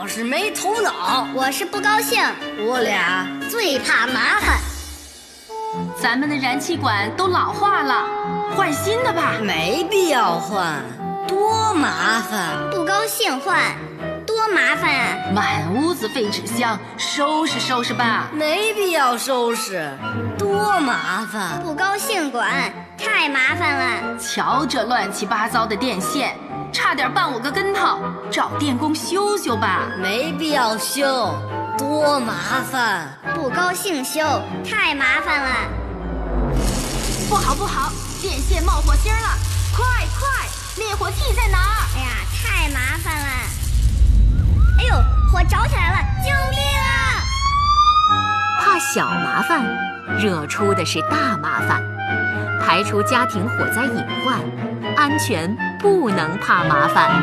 老是没头脑。 我是不高兴。 我俩最怕麻烦。 咱们的燃气管都老化了，换新的吧。 没必要换，多麻烦。 不高兴换，多麻烦啊！ 满屋子废纸箱，收拾收拾吧。 没必要收拾，多麻烦。 不高兴管，太麻烦了。 瞧这乱七八糟的电线，差点绊我个跟头，找电工修修吧。 没必要修，多麻烦。 不高兴修，太麻烦了。 不好不好，电线冒火星了，快快，灭火器在哪儿？ 哎呀，太麻烦了。哎呦，火着起来了，救命啊！ 怕小麻烦，惹出的是大麻烦。排除家庭火灾隐患，安全不能怕麻烦。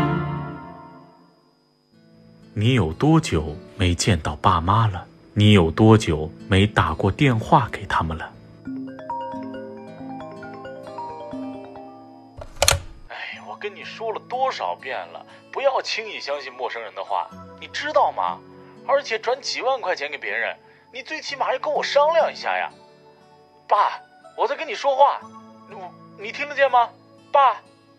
你有多久没见到爸妈了？你有多久没打过电话给他们了？ 我跟你说了多少遍了，不要轻易相信陌生人的话，你知道吗？而且转几万块钱给别人，你最起码要跟我商量一下呀。爸，我在跟你说话，你听得见吗？爸。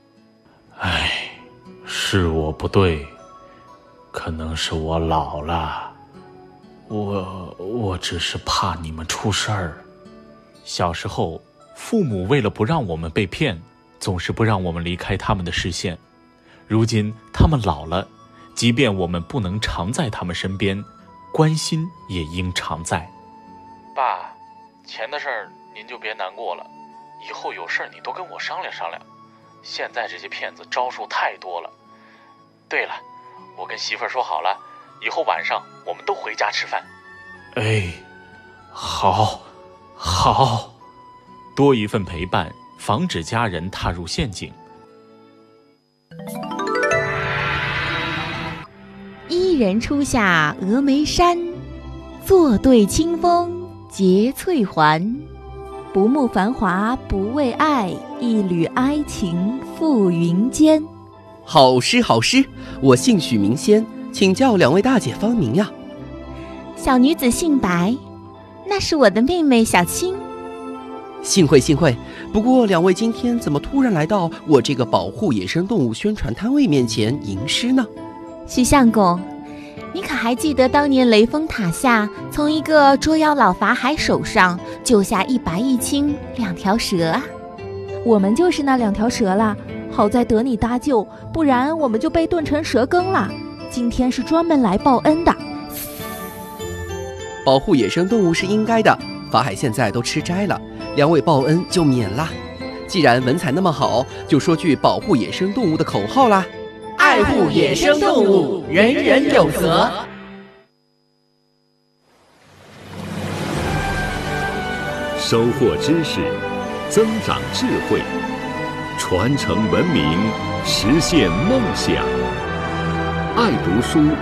是我不对，可能是我老了，我只是怕你们出事儿。小时候，父母为了不让我们被骗，总是不让我们离开他们的视线。如今他们老了，即便我们不能常在他们身边，关心也应常在。 爸，钱的事儿您就别难过了，以后有事儿你都跟我商量商量。现在这些骗子招数太多了。对了，我跟媳妇儿说好了，以后晚上我们都回家吃饭。 好，多一份陪伴，防止家人踏入陷阱。 一人初下峨眉山，坐对清风结翠环。不慕繁华不为爱，一缕哀情付云间。 好诗好诗，我姓许名仙，请教两位大姐芳名呀。 小女子姓白，那是我的妹妹小青。 幸会幸会，不过两位今天怎么突然来到我这个保护野生动物宣传摊位面前吟诗呢？ 许相公，你可还记得当年雷峰塔下从一个捉妖老法海手上救下一白一青2条蛇啊？ 我们就是那2条蛇啦，好在得你搭救，不然我们就被炖成蛇羹了。今天是专门来报恩的。 保护野生动物是应该的，法海现在都吃斋了，两位报恩就免啦。既然文采那么好，就说句保护野生动物的口号啦： 爱护野生动物，人人有责。 收获知识，增长智慧，传承文明，实现梦想。爱读书